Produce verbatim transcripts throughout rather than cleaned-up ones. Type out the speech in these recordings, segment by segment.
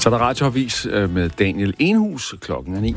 Så er der radioavis med Daniel Enhus. Klokken er ni.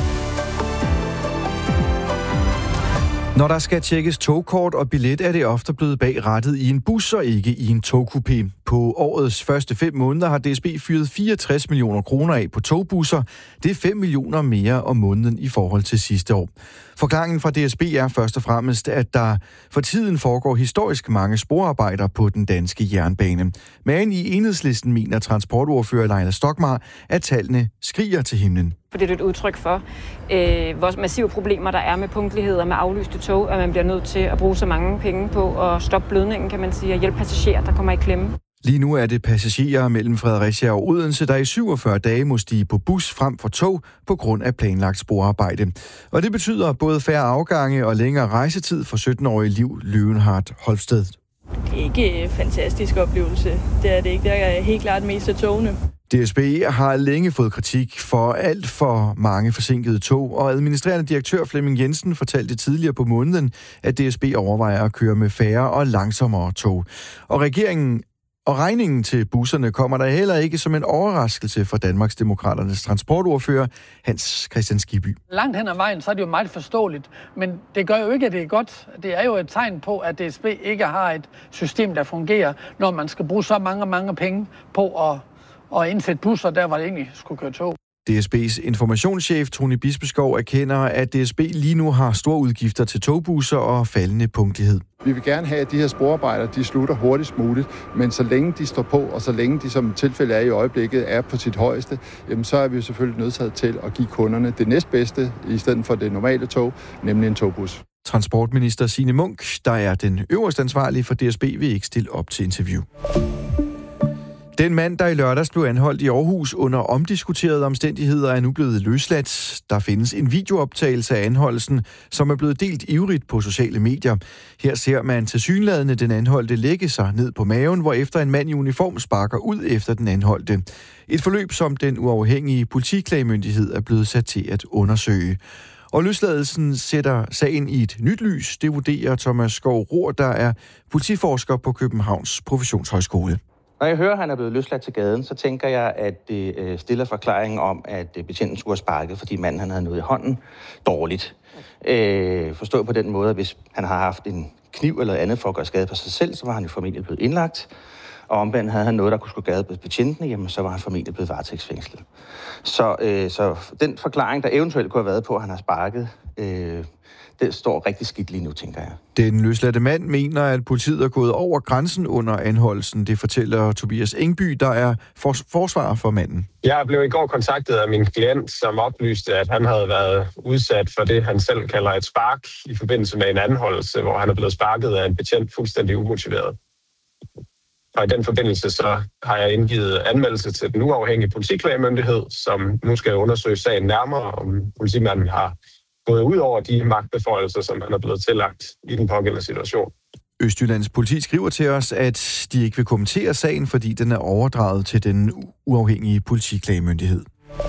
Når der skal tjekkes togkort og billet, er det ofte blevet bag rattet i en bus og ikke i en togkupé. På årets første fem måneder har D S B fyret fireogtres millioner kroner af på togbusser. Det er fem millioner mere om måneden i forhold til sidste år. Forklaringen fra D S B er først og fremmest, at der for tiden foregår historisk mange sporarbejder på den danske jernbane. Men i Enhedslisten mener transportordfører Leila Stokmar, at tallene skriger til himlen. For det er et udtryk for, øh, hvor massive problemer der er med punktlighed og med aflyste tog, at man bliver nødt til at bruge så mange penge på at stoppe blødningen, kan man sige, og hjælpe passagerer, der kommer i klemme. Lige nu er det passagerer mellem Fredericia og Odense, der i syvogfyrre dage må stige på bus frem for tog på grund af planlagt sporarbejde. Og det betyder både færre afgange og længere rejsetid for sytten-årige Liv Løvenhardt Holsted. Det er ikke en fantastisk oplevelse. Det er det ikke. Det er helt klart mest af togene. D S B har længe fået kritik for alt for mange forsinkede tog, og administrerende direktør Flemming Jensen fortalte tidligere på måneden, at D S B overvejer at køre med færre og langsommere tog. Og regeringen og regningen til busserne kommer der heller ikke som en overraskelse for Danmarksdemokraternes transportordfører Hans Kristian Skibby. Langt hen ad vejen, så er det jo meget forståeligt, men det gør jo ikke, at det er godt. Det er jo et tegn på, at D S B ikke har et system, der fungerer, når man skal bruge så mange, mange penge på at, at indsætte busser der, hvor det egentlig skulle køre tog. D S B's informationschef Tony Bispeskov erkender, at D S B lige nu har store udgifter til togbusser og faldende punktlighed. Vi vil gerne have, at de her sporarbejder, de slutter hurtigst muligt, men så længe de står på, og så længe de som tilfælde er i øjeblikket, er på sit højeste, jamen så er vi jo selvfølgelig nødsaget til at give kunderne det næstbedste, i stedet for det normale tog, nemlig en togbus. Transportminister Signe Munk, der er den øverste ansvarlige for D S B, vil ikke stille op til interview. Den mand, der i lørdags blev anholdt i Aarhus under omdiskuterede omstændigheder, er nu blevet løsladt. Der findes en videooptagelse af anholdelsen, som er blevet delt ivrigt på sociale medier. Her ser man tilsyneladende den anholdte lægge sig ned på maven, hvorefter en mand i uniform sparker ud efter den anholdte. Et forløb, som den uafhængige politiklagemyndighed er blevet sat til at undersøge. Og løsladelsen sætter sagen i et nyt lys, det vurderer Thomas Skov Rohr, der er politiforsker på Københavns Professionshøjskole. Når jeg hører, at han er blevet løsladt til gaden, så tænker jeg, at det stiller forklaringen om, at betjenten skulle have sparket, fordi manden han havde noget i hånden dårligt. Øh, forstået på den måde, at hvis han har haft en kniv eller andet for at gøre skade på sig selv, så var han jo formentlig blevet indlagt. Og omvendt havde han noget, der kunne skulle skade på betjentene, jamen så var han formentlig blevet varetægtsfængslet. Så, øh, så den forklaring, der eventuelt kunne have været på, at han har sparket, øh, det står rigtig skidt lige nu, tænker jeg. Den løsladte mand mener, at politiet er gået over grænsen under anholdelsen. Det fortæller Tobias Engby, der er forsvarer for manden. Jeg blev i går kontaktet af min klient, som oplyste, at han havde været udsat for det, han selv kalder et spark, i forbindelse med en anholdelse, hvor han er blevet sparket af en betjent fuldstændig umotiveret. Og i den forbindelse så har jeg indgivet anmeldelse til den uafhængige politiklagemyndighed, som nu skal undersøge sagen nærmere, om politimanden har gået ud over de magtbeføjelser, som han er blevet tillagt i den pågældende situation. Østjyllands politi skriver til os, at de ikke vil kommentere sagen, fordi den er overdraget til den uafhængige politiklagemyndighed.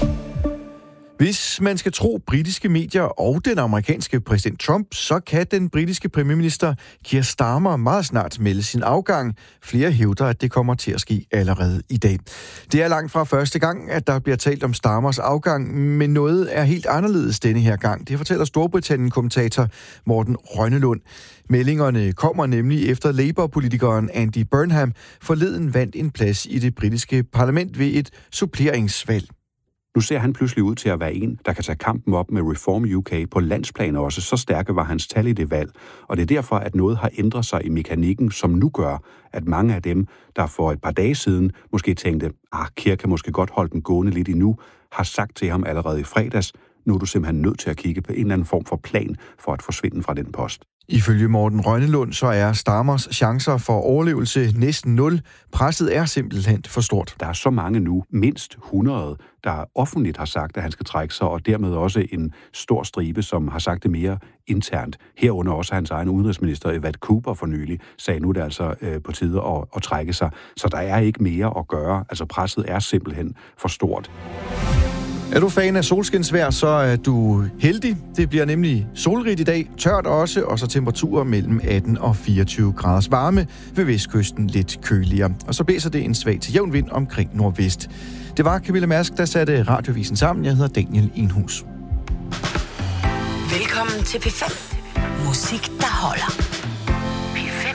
Hvis man skal tro britiske medier og den amerikanske præsident Trump, så kan den britiske premierminister Keir Starmer meget snart melde sin afgang. Flere hævder, at det kommer til at ske allerede i dag. Det er langt fra første gang, at der bliver talt om Starmers afgang, men noget er helt anderledes denne her gang. Det fortæller Storbritannien-kommentator Morten Rønnelund. Meldingerne kommer nemlig efter Labour-politikeren Andy Burnham forleden vandt en plads i det britiske parlament ved et suppleringsvalg. Nu ser han pludselig ud til at være en, der kan tage kampen op med Reform U K på landsplan også. Så stærke var hans tal i det valg. Og det er derfor, at noget har ændret sig i mekanikken, som nu gør, at mange af dem, der for et par dage siden måske tænkte, ah, Keir kan måske godt holde den gående lidt endnu, har sagt til ham allerede i fredags, nu er du simpelthen nødt til at kigge på en eller anden form for plan for at forsvinde fra den post. Ifølge Morten Rønnelund, så er Starmers chancer for overlevelse næsten nul. Presset er simpelthen for stort. Der er så mange nu, mindst hundrede, der offentligt har sagt, at han skal trække sig, og dermed også en stor stribe, som har sagt det mere internt. Herunder også hans egen udenrigsminister, Evad Cooper, for nylig, sagde nu, det er altså øh, på tide at, at trække sig. Så der er ikke mere at gøre. Altså presset er simpelthen for stort. Er du fan af solskinsvejr, så er du heldig. Det bliver nemlig solrigt i dag, tørt også, og så temperaturer mellem atten og fireogtyve graders varme, ved vestkysten lidt køligere. Og så blæser det en svag til jævn vind omkring nordvest. Det var Camilla Mærsk, der satte Radiovisen sammen. Jeg hedder Daniel Enhus. Velkommen til P fem. Musik, der holder. P fem.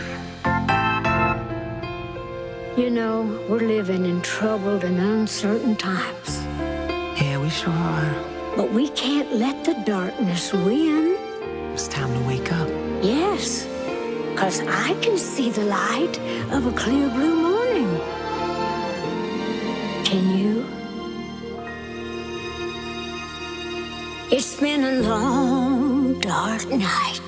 You know, we're living in troubled and uncertain times. Yeah, we sure are. But we can't let the darkness win. It's time to wake up. Yes, because I can see the light of a clear blue morning. Can you? It's been a long, dark night.